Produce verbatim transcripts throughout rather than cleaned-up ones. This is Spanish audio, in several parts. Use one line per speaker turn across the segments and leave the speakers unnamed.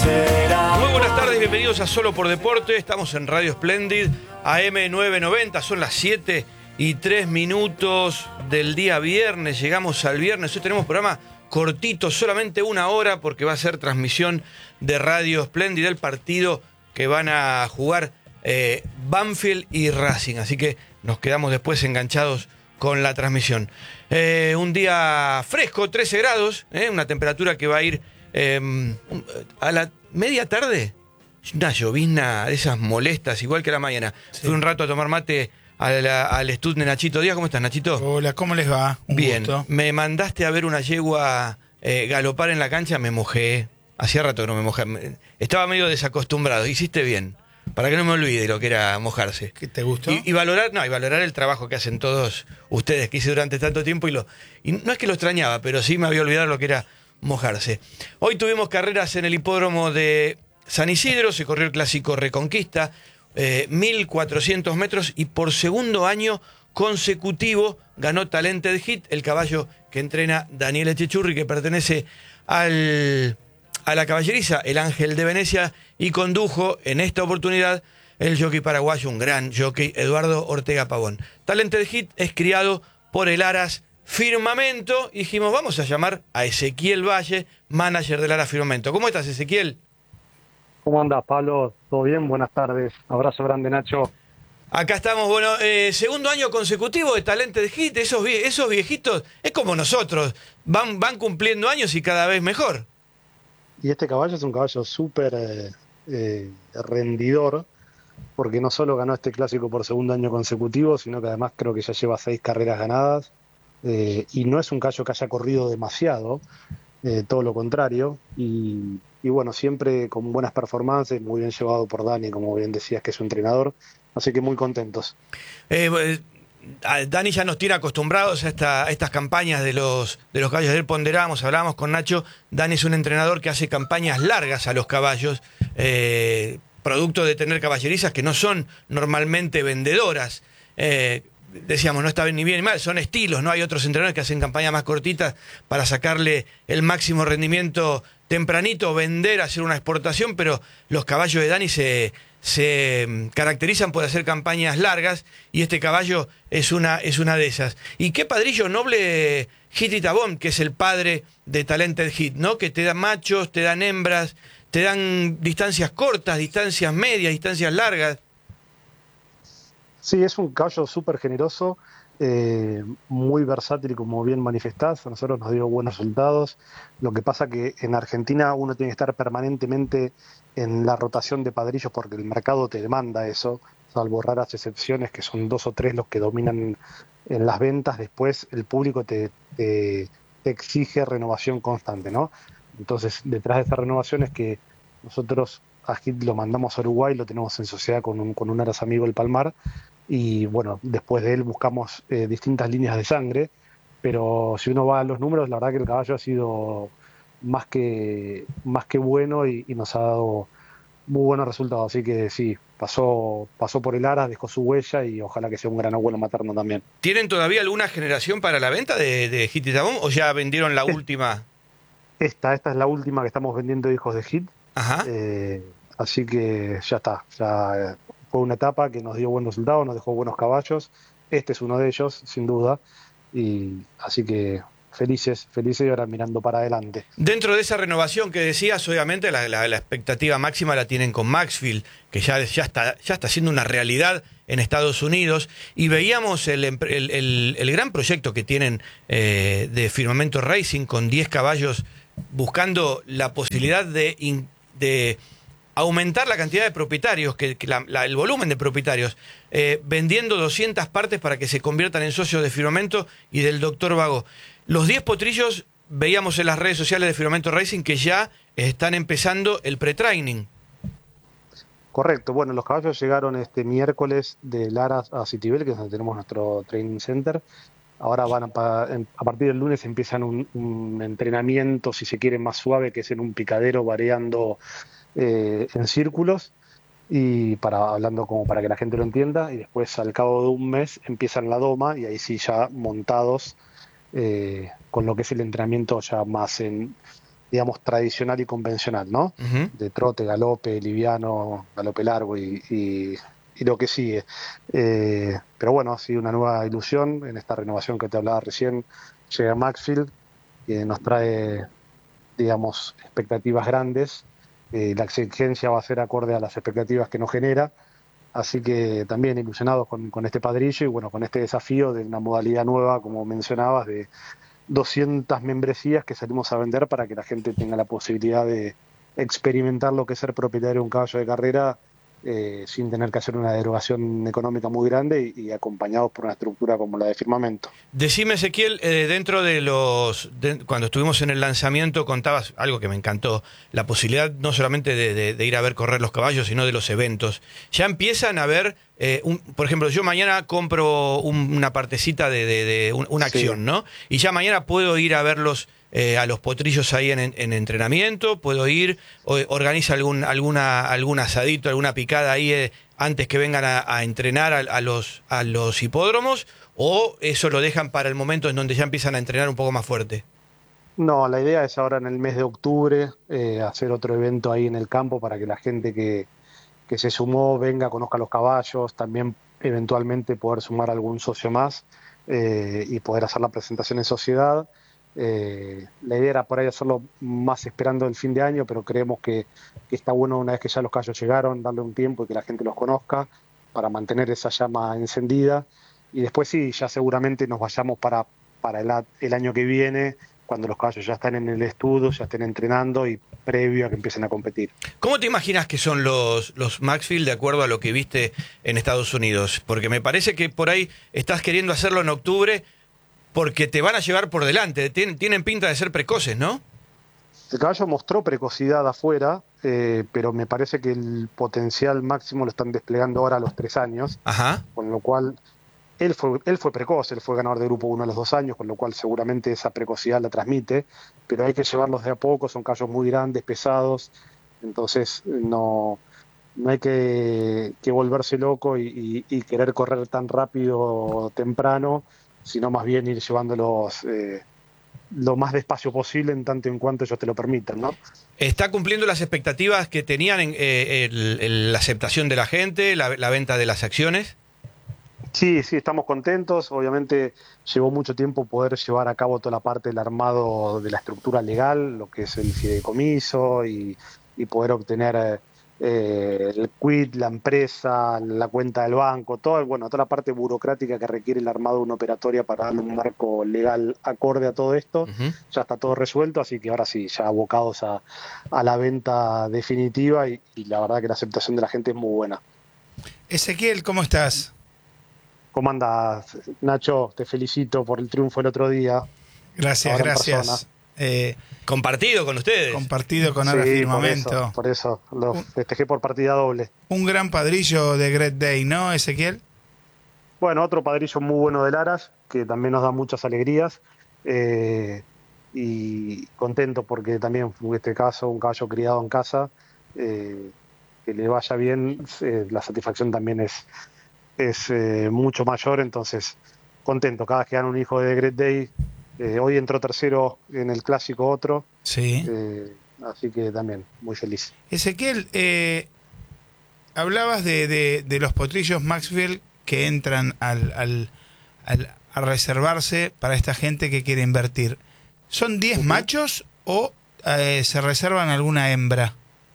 será.
Muy buenas tardes, bienvenidos a Solo por Deporte. Estamos en Radio Splendid, A M nueve noventa, son las siete y tres minutos del día viernes. Llegamos al viernes, hoy tenemos programa cortito, solamente una hora, porque va a ser transmisión de Radio Splendid del partido que van a jugar eh, Banfield y Racing. Así que nos quedamos después enganchados con la transmisión. Eh, un día fresco, trece grados, eh, una temperatura que va a ir eh, a la media tarde. Una llovizna de esas molestas, igual que a la mañana. Sí. Fui un rato a tomar mate a la, al estudio de Nachito Díaz. ¿Cómo estás, Nachito?
Hola, ¿cómo les va? Un
Bien.
gusto.
Me mandaste a ver una yegua eh, galopar en la cancha, me mojé. Hacía rato que no me mojé. Estaba medio desacostumbrado. Hiciste bien. Para que no me olvide lo que era mojarse.
¿Qué te gustó?
Y, y valorar, no, y valorar el trabajo que hacen todos ustedes, que hice durante tanto tiempo. Y, lo, y no es que lo extrañaba, pero sí me había olvidado lo que era mojarse. Hoy tuvimos carreras en el hipódromo de San Isidro, se corrió el clásico Reconquista, eh, mil cuatrocientos metros, y por segundo año consecutivo ganó Talented Hit, el caballo que entrena Daniel Echechurri, que pertenece al... a la caballeriza, el Ángel de Venecia, y condujo en esta oportunidad el jockey paraguayo, un gran jockey, Eduardo Ortega Pavón. Talented Hit es criado por el Aras Firmamento, y dijimos, vamos a llamar a Ezequiel Valle, manager del Aras Firmamento. ¿Cómo estás, Ezequiel?
¿Cómo andás, Pablo? ¿Todo bien? Buenas tardes. Abrazo grande, Nacho.
Acá estamos, bueno, eh, segundo año consecutivo de Talented Hit. Esos, vie esos viejitos, es como nosotros, van, van cumpliendo años y cada vez mejor.
Y este caballo es un caballo súper eh, eh, rendidor, porque no solo ganó este clásico por segundo año consecutivo, sino que además creo que ya lleva seis carreras ganadas, eh, y no es un caballo que haya corrido demasiado, eh, todo lo contrario, y, y bueno, siempre con buenas performances, muy bien llevado por Dani, como bien decías que es su entrenador, así que muy contentos.
Eh, Dani ya nos tiene acostumbrados a, esta, a estas campañas de los, de los caballos. Ayer ponderamos, hablábamos con Nacho. Dani es un entrenador que hace campañas largas a los caballos, eh, producto de tener caballerizas que no son normalmente vendedoras. Eh, decíamos, no está ni bien ni mal, son estilos, ¿no? Hay otros entrenadores que hacen campañas más cortitas para sacarle el máximo rendimiento tempranito, vender, hacer una exportación, pero los caballos de Dani se... se caracterizan por hacer campañas largas, y este caballo es una, es una de esas. Y qué padrillo noble Hit y Tabón, que es el padre de Talented Hit, ¿no? Que te dan machos, te dan hembras, te dan distancias cortas, distancias medias, distancias largas.
Sí, es un caballo súper generoso, eh, muy versátil, como bien manifestás. A nosotros nos dio buenos resultados. Lo que pasa que en Argentina uno tiene que estar permanentemente en la rotación de padrillos porque el mercado te demanda eso, salvo raras excepciones que son dos o tres los que dominan en las ventas. Después el público te, te, te exige renovación constante, ¿no? Entonces, detrás de esa renovación es que nosotros a Hit lo mandamos a Uruguay, lo tenemos en sociedad con un, con un Aras amigo, el Palmar, y bueno, después de él buscamos eh, distintas líneas de sangre, pero si uno va a los números, la verdad que el caballo ha sido más que, más que bueno, y, y nos ha dado muy buenos resultados, así que sí, pasó, pasó por el Aras, dejó su huella, y ojalá que sea un gran abuelo materno también.
¿Tienen todavía alguna generación para la venta de, de Hit y Tabón, o ya vendieron la última?
Esta, esta es la última que estamos vendiendo de hijos de Hit.
Ajá.
Eh, así que ya está, ya fue una etapa que nos dio buenos resultados, nos dejó buenos caballos. Este es uno de ellos, sin duda, y así que felices, felices y ahora mirando para adelante.
Dentro de esa renovación que decías, obviamente la, la, la expectativa máxima la tienen con Maxfield, que ya, ya, está, ya está siendo una realidad en Estados Unidos, y veíamos el, el, el, el gran proyecto que tienen eh, de Firmamento Racing con diez caballos, buscando la posibilidad de, de aumentar la cantidad de propietarios, que, que la, la, el volumen de propietarios, eh, vendiendo doscientas partes para que se conviertan en socios de Firmamento y del doctor Vago. Los diez potrillos, veíamos en las redes sociales de Firmamento Racing que ya están empezando el pre-training.
Correcto, bueno, los caballos llegaron este miércoles de Aras a Citibel, que es donde tenemos nuestro training center. Ahora van a, a partir del lunes empiezan un, un entrenamiento, si se quiere, más suave, que es en un picadero, variando eh, en círculos, y para hablando como para que la gente lo entienda, y después al cabo de un mes empiezan la doma, y ahí sí ya montados, eh, con lo que es el entrenamiento ya más en, digamos, tradicional y convencional, ¿no?
Ujú.
De trote, galope, liviano, galope largo y, y, y lo que sigue. Eh, pero bueno, sí, una nueva ilusión en esta renovación que te hablaba recién. Llega Maxfield, que nos trae, digamos, expectativas grandes. Eh, la exigencia va a ser acorde a las expectativas que nos genera. Así que también ilusionados con, con este padrillo y bueno, con este desafío de una modalidad nueva, como mencionabas, de doscientas membresías que salimos a vender para que la gente tenga la posibilidad de experimentar lo que es ser propietario de un caballo de carrera eh, sin tener que hacer una derogación económica muy grande y, y acompañados por una estructura como la de Firmamento.
Decime, Ezequiel, eh, dentro de los. De- cuando estuvimos en el lanzamiento, contabas algo que me encantó: la posibilidad no solamente de, de- de ir a ver correr los caballos, sino de los eventos. Ya empiezan a ver. Eh, un- por ejemplo, yo mañana compro un- una partecita de, de- de un- una
Sí,
acción, ¿no? Y ya mañana puedo ir a verlos. Eh, a los potrillos ahí en, en entrenamiento, puedo ir, o, organiza algún, alguna, algún asadito, alguna picada ahí eh, antes que vengan a, a entrenar a, a los, a los hipódromos, ¿o eso lo dejan para el momento en donde ya empiezan a entrenar un poco más fuerte?
no, la idea es ahora en el mes de octubre eh, hacer otro evento ahí en el campo para que la gente que, que se sumó venga, conozca los caballos, también eventualmente poder sumar algún socio más eh, y poder hacer la presentación en sociedad. Eh, la idea era por ahí hacerlo más esperando el fin de año, pero creemos que, que está bueno una vez que ya los caballos llegaron, darle un tiempo y que la gente los conozca para mantener esa llama encendida. Y después sí, ya seguramente nos vayamos para, para el, a- el año que viene, cuando los caballos ya están en el estudio, ya estén entrenando y previo a que empiecen a competir.
¿Cómo te imaginas que son los, los Maxfield de acuerdo a lo que viste en Estados Unidos? Porque me parece que por ahí estás queriendo hacerlo en octubre porque te van a llevar por delante. Tien- tienen pinta de ser precoces, ¿no?
El caballo mostró precocidad afuera, eh, pero me parece que el potencial máximo lo están desplegando ahora a los tres años,
Ajá.
con lo cual él fue, él fue precoz, él fue ganador de grupo uno a los dos años, con lo cual seguramente esa precocidad la transmite, pero hay que llevarlos de a poco, son caballos muy grandes, pesados, entonces no, no hay que, que volverse loco y, y- y querer correr tan rápido temprano, sino más bien ir llevándolos eh, lo más despacio posible en tanto en cuanto ellos te lo permitan, ¿no?
¿Está cumpliendo las expectativas que tenían en eh, el- el- la aceptación de la gente, la, la venta de las acciones?
Sí, sí, estamos contentos. Obviamente llevó mucho tiempo poder llevar a cabo toda la parte del armado de la estructura legal, lo que es el fideicomiso y, y poder obtener eh, el quit, la empresa, la cuenta del banco, todo, bueno, toda la parte burocrática que requiere el armado de una operatoria para darle un marco legal acorde a todo esto.
Ujú.
Ya está todo resuelto, así que ahora sí, ya abocados a, a la venta definitiva y, y la verdad que la aceptación de la gente es muy buena.
Ezequiel, ¿cómo estás?
¿Cómo andas, Nacho? Te felicito por el triunfo el otro día,
Gracias,
ahora en persona.
gracias. Eh,
Compartido con ustedes.
compartido con Ara
Sí, por eso,
Firmamento.
por eso, lo
Un,
festejé por partida doble.
un gran padrillo de Great Day, ¿no, Ezequiel?
Bueno, otro padrillo muy bueno del Aras, que también nos da muchas alegrías, eh, y contento porque también en este caso un caballo criado en casa, eh, que le vaya bien, eh, la satisfacción también es, es eh, mucho mayor, entonces contento, cada vez que gana un hijo de Great Day, eh, hoy entró tercero en el clásico otro,
Sí.
eh, así que también muy feliz.
Ezequiel, eh, hablabas de, de- de los potrillos Maxfield que entran al, al- al- a reservarse para esta gente que quiere invertir. ¿Son diez
Ujú.
machos o eh, se reservan alguna hembra?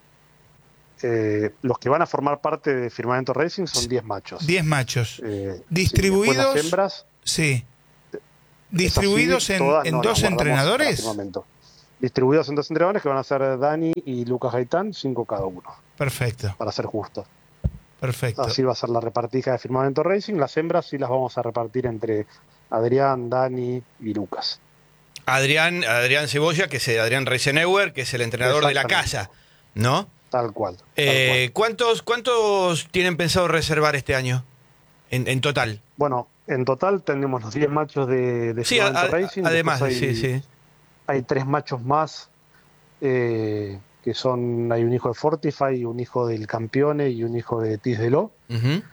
Eh, los que van a formar parte de Firmamento Racing son
S-
diez machos.
diez machos.
Eh, sí, después las
Distribuidos,
hembras,
sí.
esas
Distribuidos
sí,
en,
todas
en
no las
dos
guardamos para
entrenadores.
Firmamento. Distribuidos en dos entrenadores que van a ser Dani y Lucas Gaitán, cinco cada uno,
Perfecto,
para ser justos.
perfecto.
Así va a ser la repartija de Firmamento Racing. Las hembras sí las vamos a repartir entre Adrián, Dani y Lucas.
Adrián, Adrián Cebolla, que es eh, Adrián Reisenauer, que es el entrenador de la
Exactamente.
casa, ¿no?
Tal cual. Tal
Eh,
cual.
¿cuántos, ¿Cuántos tienen pensado reservar este año en, en total?
Bueno, en total tenemos los diez machos de, de
Sí, a-
Firmamento
a-
Racing.
además,
Después
sí,
hay,
sí.
hay tres machos más eh, que son, hay un hijo de Fortify, un hijo del Campione y un hijo de Tisdeló,
Ujú.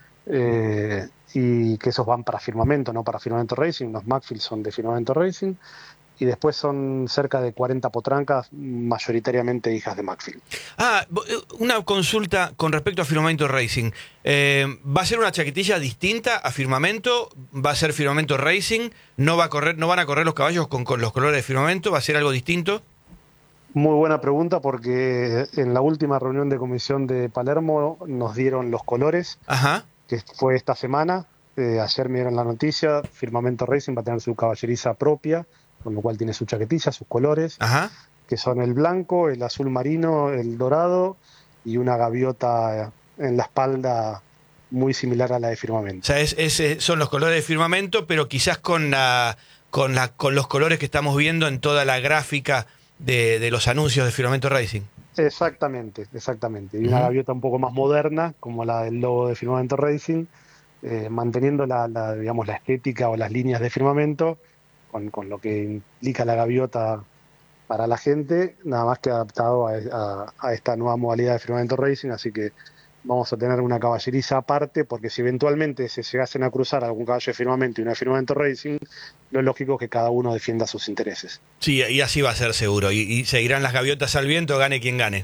eh, y que esos van para Firmamento, no para Firmamento Racing, los Maxfield son de Firmamento Racing, y después son cerca de cuarenta potrancas, mayoritariamente hijas de Maxfield.
Ah, una consulta con respecto a Firmamento Racing. Eh, ¿Va a ser una chaquetilla distinta a Firmamento? ¿Va a ser Firmamento Racing? ¿No va a correr, no van a correr los caballos con, con los colores de Firmamento? ¿Va a ser algo distinto?
Muy buena pregunta, porque en la última reunión de comisión de Palermo nos dieron los colores,
Ajá.
que fue esta semana. Eh, ayer me dieron la noticia, Firmamento Racing va a tener su caballeriza propia, con lo cual tiene su chaquetilla, sus colores,
Ajá.
que son el blanco, el azul marino, el dorado y una gaviota en la espalda muy similar a la de Firmamento.
O sea, es, es, son los colores de Firmamento, pero quizás con, la, con, la, con los colores que estamos viendo en toda la gráfica de, de los anuncios de Firmamento Racing.
Exactamente, exactamente. Y una uh-huh. gaviota un poco más moderna, como la del logo de Firmamento Racing, eh, manteniendo la, la, digamos, la estética o las líneas de Firmamento, Con, con lo que implica la gaviota para la gente, nada más que adaptado a, a, a esta nueva modalidad de Firmamento Racing, así que vamos a tener una caballeriza aparte, porque si eventualmente se llegasen a cruzar algún caballo de Firmamento y una de Firmamento Racing, lo es lógico que cada uno defienda sus intereses.
Sí, y así va a ser seguro, y, y seguirán las gaviotas al viento, gane quien gane.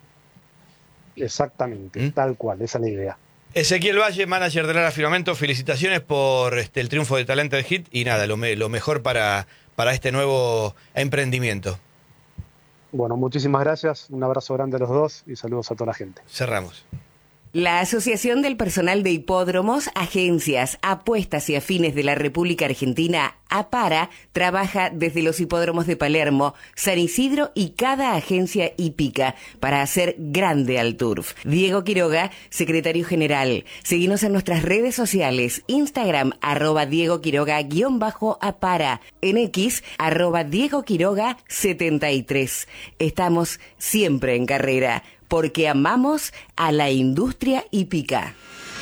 Exactamente, ¿Mm? Tal cual, esa es la idea.
Ezequiel Valle, manager de Lara Firmamento, felicitaciones por este, el triunfo de Talented Hit y nada, lo, me, lo mejor para, para este nuevo emprendimiento.
Bueno, muchísimas gracias, un abrazo grande a los dos y saludos a toda la gente.
Cerramos.
La Asociación del Personal de Hipódromos, Agencias, Apuestas y Afines de la República Argentina, APARA, trabaja desde los hipódromos de Palermo, San Isidro y cada agencia hípica para hacer grande al turf. Diego Quiroga, secretario general. Seguinos en nuestras redes sociales, Instagram, arroba Diego Quiroga, guión bajo APARA, en X, arroba Diego Quiroga setenta y tres. Estamos siempre en carrera, porque amamos a la industria hípica.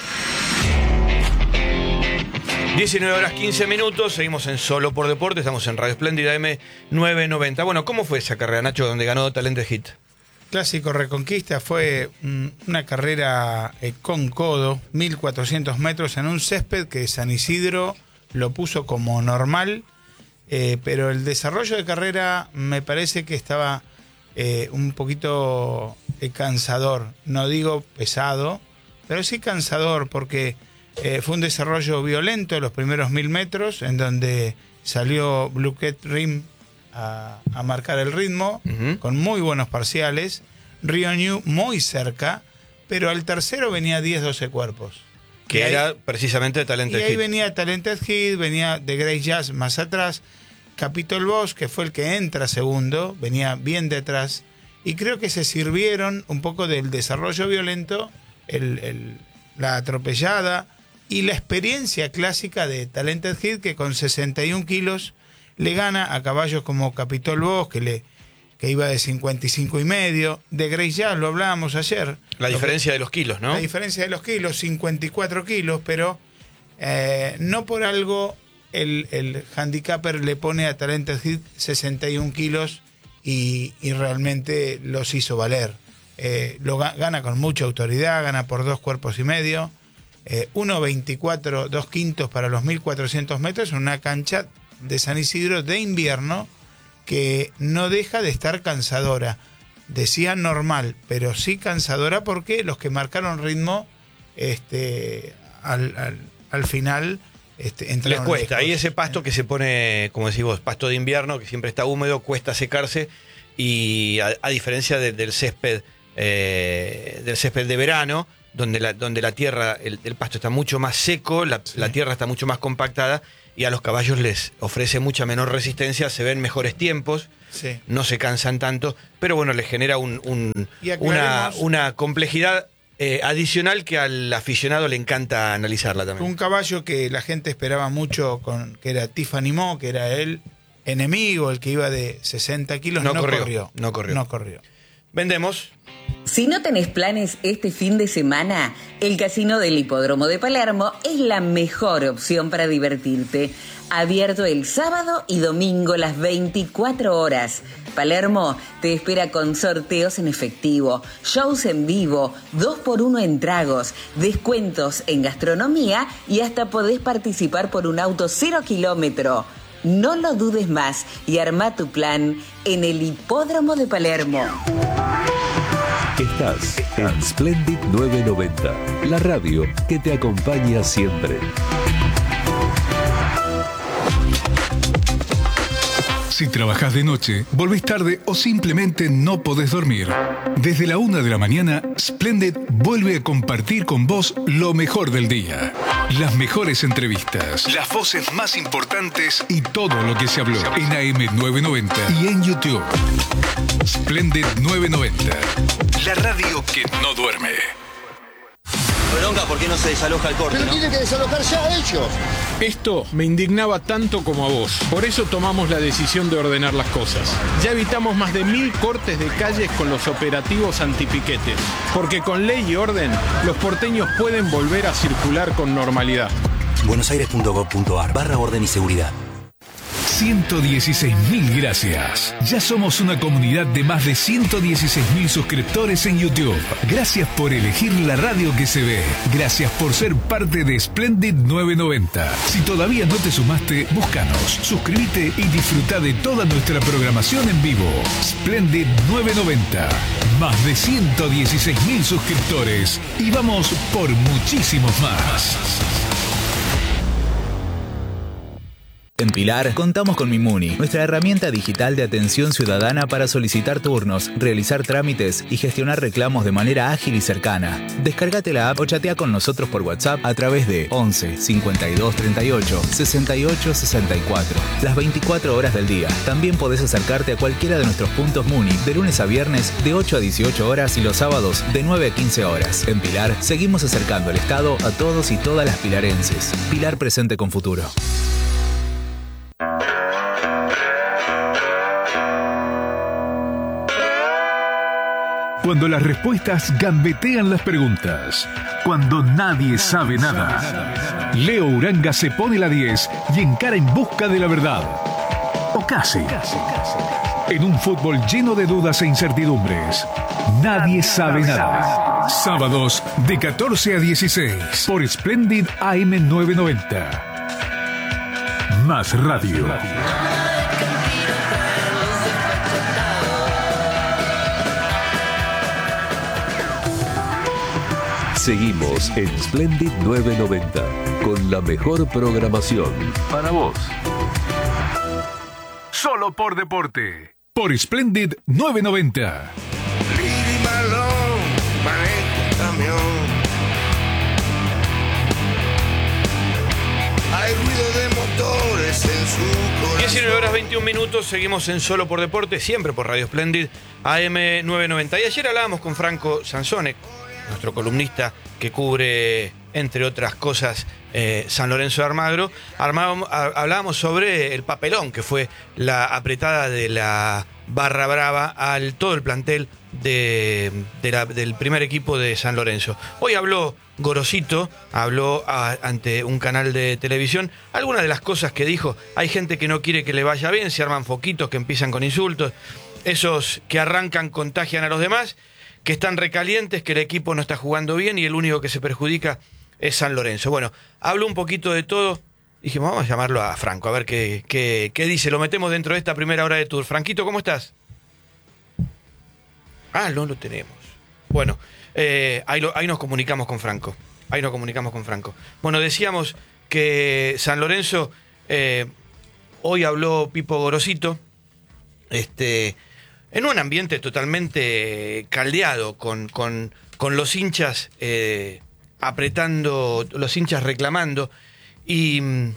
diecinueve horas quince minutos, seguimos en Solo por Deporte, estamos en Radio Espléndida M novecientos noventa. Bueno, ¿cómo fue esa carrera, Nacho, donde ganó Talented Hit?
Clásico Reconquista, fue una carrera con codo, mil cuatrocientos metros en un césped que San Isidro lo puso como normal, eh, pero el desarrollo de carrera me parece que estaba eh, un poquito eh, cansador, no digo pesado, pero sí cansador, porque eh, fue un desarrollo violento los primeros mil metros, en donde salió Blue Cat Rim a, a marcar el ritmo, uh-huh. con muy buenos parciales, Rio New muy cerca, pero al tercero venía diez doce cuerpos.
Que y era ahí, precisamente Talented Hit.
Y ahí venía Talented Hit, venía The Great Jazz más atrás, Capitol Boss, que fue el que entra segundo, venía bien detrás, y creo que se sirvieron un poco del desarrollo violento, el, el, la atropellada y la experiencia clásica de Talented Hit, que con sesenta y un kilos le gana a caballos como Capitol Boss, que le que iba de cincuenta y cinco y medio, de Grace Jazz, lo hablábamos ayer.
La diferencia que, de los kilos, ¿no?
La diferencia de los kilos, cincuenta y cuatro kilos, pero eh, no por algo el, el handicapper le pone a Talented Hit sesenta y un kilos y, y realmente los hizo valer. Eh, lo gana con mucha autoridad, gana por dos cuerpos y medio, eh, uno veinticuatro, dos quintos para los mil cuatrocientos metros en una cancha de San Isidro de invierno que no deja de estar cansadora. Decía normal, pero sí cansadora, porque los que marcaron ritmo este, al, al, al final este,
les cuesta. Ahí ese pasto que se pone, como decís vos, pasto de invierno, que siempre está húmedo, cuesta secarse, y a, a diferencia de, del césped eh, del césped de verano, donde la, donde la tierra, el, el pasto está mucho más seco, la, sí. la tierra está mucho más compactada, y a los caballos les ofrece mucha menor resistencia, se ven mejores tiempos, sí. no se cansan tanto, pero bueno, les genera un, un, una, una complejidad eh, adicional que al aficionado le encanta analizarla también.
Un caballo que la gente esperaba mucho, con que era Tiffany Mo, que era el enemigo, el que iba de sesenta kilos, no, no corrió, corrió.
No corrió.
No corrió.
Vendemos.
Si no tenés planes este fin de semana, el Casino del Hipódromo de Palermo es la mejor opción para divertirte. Abierto el sábado y domingo las veinticuatro horas. Palermo te espera con sorteos en efectivo, shows en vivo, dos por uno en tragos, descuentos en gastronomía y hasta podés participar por un auto cero kilómetro. No lo dudes más y arma tu plan en el Hipódromo de Palermo.
Estás en Splendid novecientos noventa, la radio que te acompaña siempre.
Si trabajás de noche, volvés tarde o simplemente no podés dormir, desde la una de la mañana, Splendid vuelve a compartir con vos lo mejor del día. Las mejores entrevistas, las voces más importantes y todo lo que se habló en A M novecientos noventa y en YouTube. Splendid novecientos noventa, la radio que no duerme.
Bronca, ¿por qué no se desaloja el corte?
Pero
¿no?
tienen que desalojar ya ellos.
Esto me indignaba tanto como a vos. Por eso tomamos la decisión de ordenar las cosas. Ya evitamos más de mil cortes de calles con los operativos antipiquetes. Porque con ley y orden, los porteños pueden volver a circular con normalidad.
buenosaires punto gov punto ar barra orden y seguridad.
ciento dieciséis mil gracias. Ya somos una comunidad de más de ciento dieciséis mil suscriptores en YouTube. Gracias por elegir la radio que se ve. Gracias por ser parte de Splendid novecientos noventa. Si todavía no te sumaste, búscanos, suscríbete y disfruta de toda nuestra programación en vivo. Splendid novecientos noventa. Más de ciento dieciséis mil suscriptores. Y vamos por muchísimos más.
En Pilar contamos con Mimuni, nuestra herramienta digital de atención ciudadana para solicitar turnos, realizar trámites y gestionar reclamos de manera ágil y cercana. Descárgate la app o chatea con nosotros por WhatsApp a través de once cincuenta y dos treinta y ocho sesenta y ocho sesenta y cuatro. Las veinticuatro horas del día. También podés acercarte a cualquiera de nuestros puntos Muni de lunes a viernes de ocho a dieciocho horas y los sábados de nueve a quince horas. En Pilar seguimos acercando el Estado a todos y todas las pilarenses. Pilar presente con futuro.
Cuando las respuestas gambetean las preguntas. Cuando nadie sabe nada. Leo Uranga se pone la diez y encara en busca de la verdad. O casi. En un fútbol lleno de dudas e incertidumbres. Nadie sabe nada. Sábados de catorce a dieciséis por Splendid A M novecientos noventa. Más radio.
Seguimos en Splendid novecientos noventa con la mejor programación para vos.
Solo por deporte. Por Splendid novecientos noventa.
Lili Marlon maneja un camión. Hay ruido de motores en su corazón.
diecinueve horas veintiún minutos, seguimos en Solo por Deporte, siempre por Radio Splendid, A M novecientos noventa. Y ayer hablábamos con Franco Sansone, nuestro columnista que cubre, entre otras cosas, eh, San Lorenzo de Almagro. Armábamos, hablábamos sobre el papelón que fue la apretada de la Barra Brava al todo el plantel de, de la, del primer equipo de San Lorenzo. Hoy habló Gorosito, habló a, ante un canal de televisión. Algunas de las cosas que dijo: hay gente que no quiere que le vaya bien, se arman foquitos que empiezan con insultos, esos que arrancan contagian a los demás, que están recalientes, que el equipo no está jugando bien y el único que se perjudica es San Lorenzo. Bueno, hablo un poquito de todo. Dijimos, vamos a llamarlo a Franco, a ver qué, qué, qué dice. Lo metemos dentro de esta primera hora de tour. Franquito, ¿cómo estás? Ah, no lo tenemos. Bueno, eh, ahí, lo, ahí nos comunicamos con Franco. Ahí nos comunicamos con Franco. Bueno, decíamos que San Lorenzo, eh, hoy habló Pipo Gorosito, este... en un ambiente totalmente caldeado, con, con, con los hinchas eh, apretando, los hinchas reclamando, y,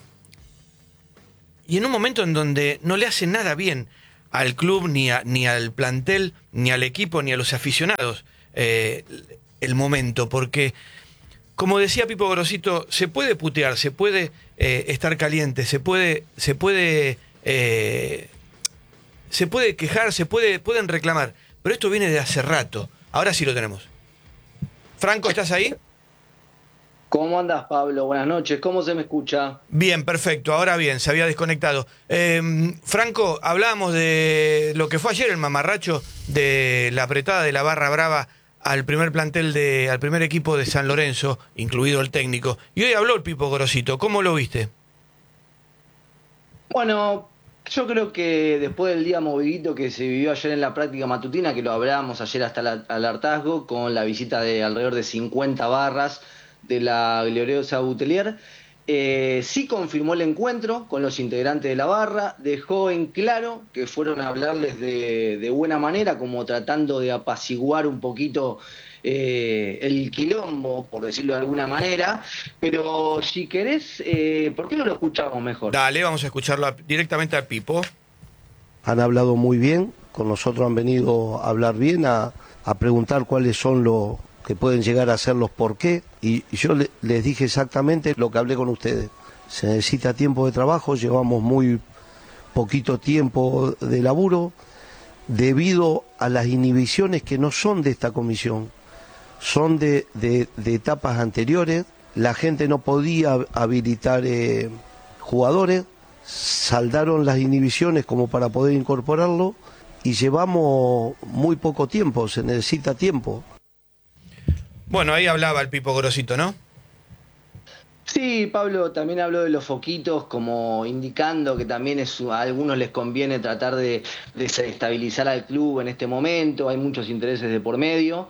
y en un momento en donde no le hace nada bien al club, ni, a, ni al plantel, ni al equipo, ni a los aficionados eh, el momento, porque, como decía Pipo Gorosito, se puede putear, se puede eh, estar caliente, se puede... Se puede eh, Se puede quejar, se puede, pueden reclamar, pero esto viene de hace rato. Ahora sí lo tenemos. Franco, ¿estás ahí?
¿Cómo andas, Pablo? Buenas noches. ¿Cómo se me escucha?
Bien, perfecto. Ahora bien, se había desconectado. Eh, Franco, hablábamos de lo que fue ayer el mamarracho de la apretada de la Barra Brava al primer plantel, de, al primer equipo de San Lorenzo, incluido el técnico. Y hoy habló el Pipo Gorosito. ¿Cómo lo viste?
Bueno, yo creo que después del día movidito que se vivió ayer en la práctica matutina, que lo hablábamos ayer hasta la, al hartazgo, con la visita de alrededor de cincuenta barras de la gloriosa Butelier, eh, sí confirmó el encuentro con los integrantes de la barra, dejó en claro que fueron a hablarles de, de buena manera, como tratando de apaciguar un poquito eh, el quilombo, por decirlo de alguna manera, pero si querés, eh, ¿por qué no lo escuchamos mejor?
Dale, vamos a escucharlo a- directamente al Pipo.
Han hablado muy bien, con nosotros han venido a hablar bien, a, a preguntar cuáles son los que pueden llegar a ser los por qué, y, y yo le, les dije exactamente lo que hablé con ustedes. Se necesita tiempo de trabajo, llevamos muy poquito tiempo de laburo, debido a las inhibiciones que no son de esta comisión, son de, de, de etapas anteriores. La gente no podía habilitar eh, jugadores, saldaron las inhibiciones como para poder incorporarlo, y llevamos muy poco tiempo, se necesita tiempo.
Bueno, ahí hablaba el Pipo Gorosito, ¿no?
Sí, Pablo también habló de los foquitos, como indicando que también es, a algunos les conviene tratar de desestabilizar al club en este momento, hay muchos intereses de por medio.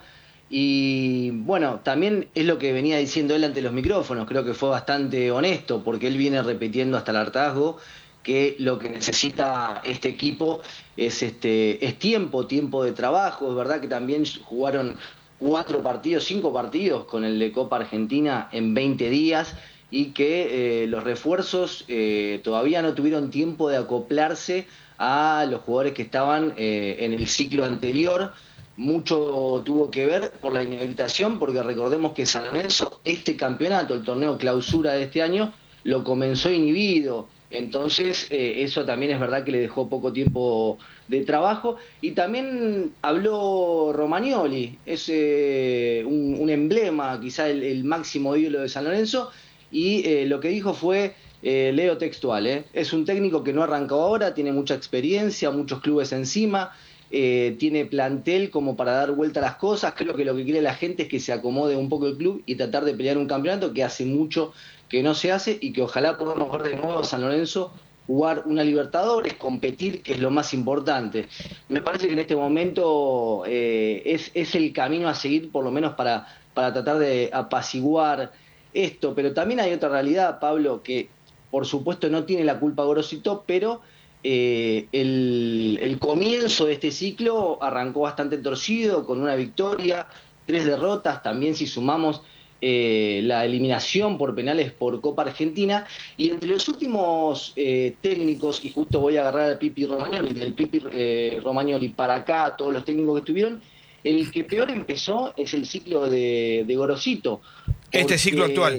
Y bueno, también es lo que venía diciendo él ante los micrófonos, creo que fue bastante honesto, porque él viene repitiendo hasta el hartazgo que lo que necesita este equipo es este es tiempo, tiempo de trabajo. Es verdad que también jugaron cuatro partidos, cinco partidos con el de Copa Argentina en veinte días, y que eh, los refuerzos eh, todavía no tuvieron tiempo de acoplarse a los jugadores que estaban eh, en el ciclo anterior. Mucho tuvo que ver por la inhabilitación, porque recordemos que San Lorenzo, este campeonato, el torneo clausura de este año, lo comenzó inhibido. Entonces, eh, eso también es verdad que le dejó poco tiempo de trabajo. Y también habló Romagnoli, es eh, un, un emblema, quizá el, el máximo ídolo de San Lorenzo, y eh, lo que dijo fue, eh, leo textual, eh, es un técnico que no arrancó ahora, tiene mucha experiencia, muchos clubes encima, eh, tiene plantel como para dar vuelta a las cosas. Creo que lo que quiere la gente es que se acomode un poco el club y tratar de pelear un campeonato que hace mucho que no se hace, y que ojalá podamos ver de nuevo a San Lorenzo jugar una Libertadores, competir, que es lo más importante. Me parece que en este momento eh, es, es el camino a seguir, por lo menos para, para tratar de apaciguar esto. Pero también hay otra realidad, Pablo, que por supuesto no tiene la culpa Gorosito, pero eh, el, el comienzo de este ciclo arrancó bastante torcido, con una victoria, tres derrotas, también si sumamos Eh, la eliminación por penales por Copa Argentina. Y entre los últimos eh, técnicos, y justo voy a agarrar al Pipi Romagnoli, del Pipi eh, Romagnoli para acá, todos los técnicos que estuvieron, el que peor empezó es el ciclo de, de Gorosito.
Este ciclo actual.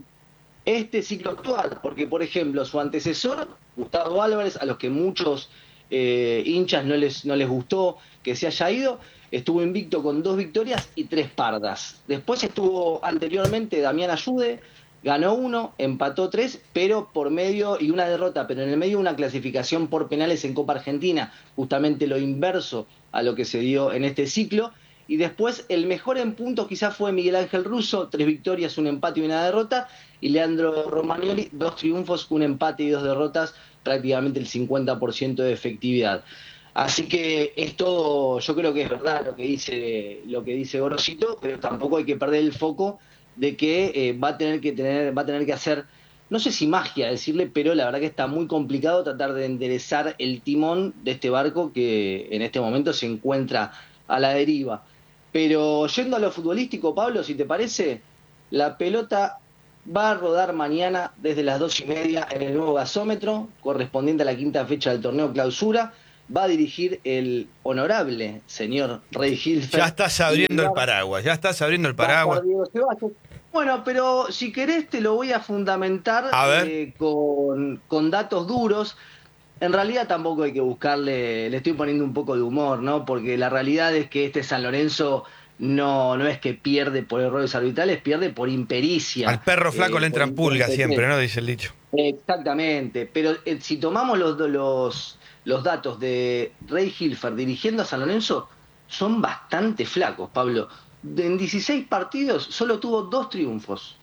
Este ciclo actual, porque por ejemplo su antecesor, Gustavo Álvarez, a los que muchos eh, hinchas no les, no les gustó que se haya ido, estuvo invicto con dos victorias y tres pardas. Después estuvo anteriormente Damián Ayude, ganó uno, empató tres, pero por medio, y una derrota, pero en el medio una clasificación por penales en Copa Argentina, justamente lo inverso a lo que se dio en este ciclo. Y después el mejor en puntos quizás fue Miguel Ángel Russo, tres victorias, un empate y una derrota, y Leandro Romagnoli, dos triunfos, un empate y dos derrotas, prácticamente el cincuenta por ciento de efectividad. Así que es todo, yo creo que es verdad lo que dice lo que dice Gorosito, pero tampoco hay que perder el foco de que eh, va a tener que tener va a tener que hacer, no sé si magia decirle, pero la verdad que está muy complicado tratar de enderezar el timón de este barco que en este momento se encuentra a la deriva. Pero yendo a lo futbolístico, Pablo, si te parece, la pelota va a rodar mañana desde las dos y media en el nuevo gasómetro, correspondiente a la quinta fecha del torneo clausura. Va a dirigir el honorable señor Rey Hilfer.
Ya estás abriendo el paraguas, ya estás abriendo el paraguas.
Bueno, pero si querés te lo voy a fundamentar
a ver.
Eh, con, con datos duros. En realidad tampoco hay que buscarle, le estoy poniendo un poco de humor, ¿no? Porque la realidad es que este San Lorenzo no, no es que pierde por errores arbitrales, pierde por impericia.
Al perro flaco eh, le entran pulgas siempre, ¿no? Dice el dicho.
Exactamente, pero eh, si tomamos los... los Los datos de Rey Hilfer dirigiendo a San Lorenzo son bastante flacos, Pablo. En dieciséis partidos solo tuvo dos triunfos.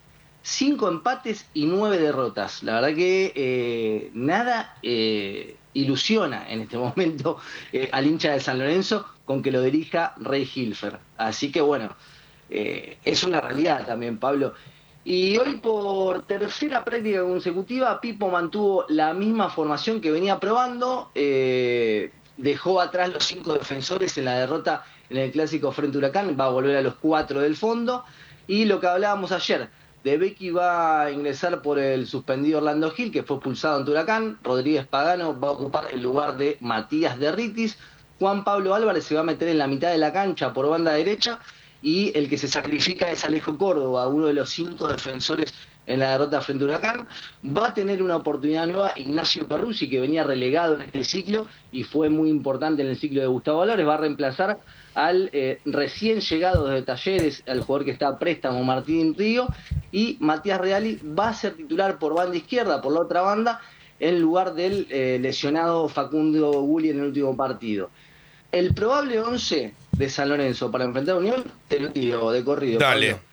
cinco empates y nueve derrotas. La verdad que eh, nada eh, ilusiona en este momento eh, al hincha de San Lorenzo con que lo dirija Rey Hilfer. Así que bueno, eh, es una realidad también, Pablo. Y hoy por tercera práctica consecutiva, Pipo mantuvo la misma formación que venía probando, eh, dejó atrás los cinco defensores en la derrota en el clásico frente a Huracán, va a volver a los cuatro del fondo, y lo que hablábamos ayer, De Becky va a ingresar por el suspendido Orlando Gil, que fue expulsado ante Huracán, Rodríguez Pagano va a ocupar el lugar de Matías Derritis, Juan Pablo Álvarez se va a meter en la mitad de la cancha por banda derecha, y el que se sacrifica es Alejo Córdoba, uno de los cinco defensores en la derrota frente a Huracán. Va a tener una oportunidad nueva Ignacio Perruzzi, que venía relegado en este ciclo y fue muy importante en el ciclo de Gustavo Valores. Va a reemplazar al eh, recién llegado desde Talleres, al jugador que está a préstamo, Martín Río, y Matías Reali va a ser titular por banda izquierda, por la otra banda, en lugar del eh, lesionado Facundo Gulli en el último partido. El probable once de San Lorenzo para enfrentar a Unión, te lo tiro de corrido.
Dale.
Pablo.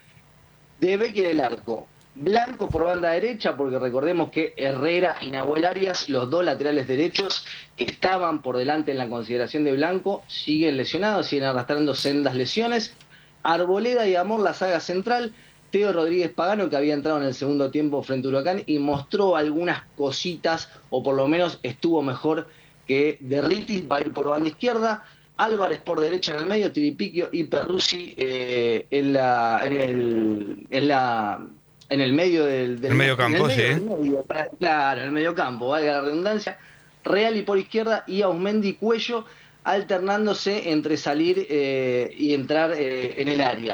De Becky en el arco. Blanco por banda derecha, porque recordemos que Herrera y Nahuel Arias, los dos laterales derechos, estaban por delante en la consideración de Blanco, siguen lesionados, siguen arrastrando sendas lesiones. Arboleda y Amor, la saga central. Teo Rodríguez Pagano, que había entrado en el segundo tiempo frente a Huracán y mostró algunas cositas, o por lo menos estuvo mejor que Derritis, va a ir por banda izquierda. Álvarez por derecha en el medio, Tiripiquio y Perruzzi eh, en la en el en la en el medio del, del
el medio campo, sí.
Medio, medio, claro, en el medio campo, valga la redundancia. Reali por izquierda y Ausmendi Cuello alternándose entre salir eh, y entrar eh, en el área.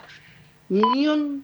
Unión,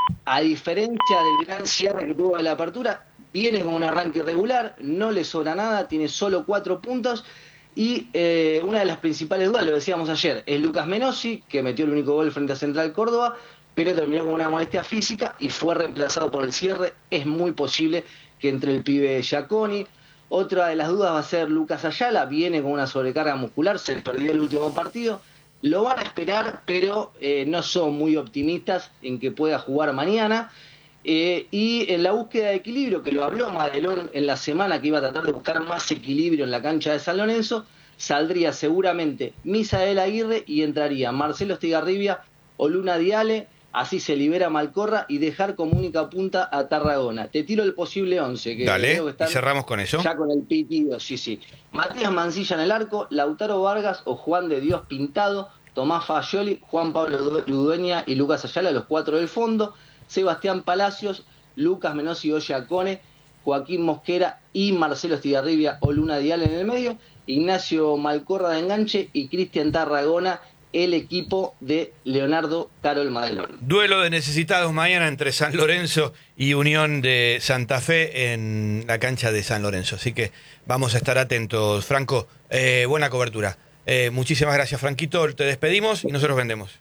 a diferencia del gran cierre que tuvo en la apertura, viene con un arranque irregular, no le sobra nada, tiene solo cuatro puntos. Y eh, una de las principales dudas, lo decíamos ayer, es Lucas Menossi, que metió el único gol frente a Central Córdoba, pero terminó con una molestia física y fue reemplazado por el cierre. Es muy posible que entre el pibe Giaconi. Otra de las dudas va a ser Lucas Ayala, viene con una sobrecarga muscular, se perdió el último partido. Lo van a esperar, pero eh, no son muy optimistas en que pueda jugar mañana. Eh, y en la búsqueda de equilibrio, que lo habló Madelón en la semana, que iba a tratar de buscar más equilibrio en la cancha de San Lorenzo, saldría seguramente Misael Aguirre y entraría Marcelo Estigarribia o Luna Diale, así se libera Malcorra y dejar como única punta a Tarragona. Te tiro el posible once, que
Dale,
creo que están
y cerramos con eso.
Ya con el pitido, sí, sí. Matías Mancilla en el arco, Lautaro Vargas o Juan de Dios Pintado, Tomás Fagioli, Juan Pablo Ludueña y Lucas Ayala, los cuatro del fondo. Sebastián Palacios, Lucas Menossi o Giacone, Joaquín Mosquera y Marcelo Estigarribia o Luna Dial en el medio, Ignacio Malcorra de enganche y Cristian Tarragona, el equipo de Leonardo Carol Madelón.
Duelo de necesitados mañana entre San Lorenzo y Unión de Santa Fe en la cancha de San Lorenzo. Así que vamos a estar atentos. Franco, eh, buena cobertura. Eh, muchísimas gracias, Franquito. Te despedimos y nosotros vendemos.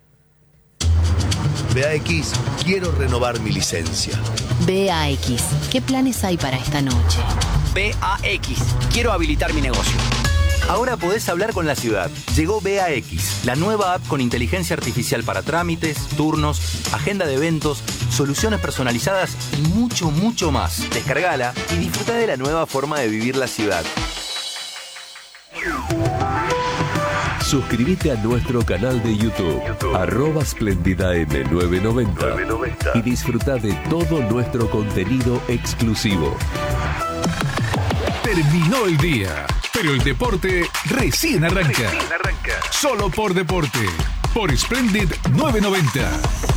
B A X, quiero renovar mi licencia.
B A X, ¿qué planes hay para esta noche?
B A X, quiero habilitar mi negocio.
Ahora podés hablar con la ciudad. Llegó B A X, la nueva app con inteligencia artificial para trámites, turnos, agenda de eventos, soluciones personalizadas y mucho, mucho más. Descargala y disfruta de la nueva forma de vivir la ciudad.
Suscríbete a nuestro canal de YouTube, YouTube. arroba Splendida M nueve noventa, y disfruta de todo nuestro contenido exclusivo.
Terminó el día, pero el deporte recién arranca.
Recién arranca.
Solo por Deporte, por Splendid nueve noventa.